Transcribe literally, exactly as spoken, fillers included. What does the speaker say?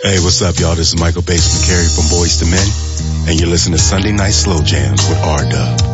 Hey, what's up, y'all? This is Michael Bates McCary from Boyz two Men, and you're listening to Sunday Night Slow Jams with R-Dub.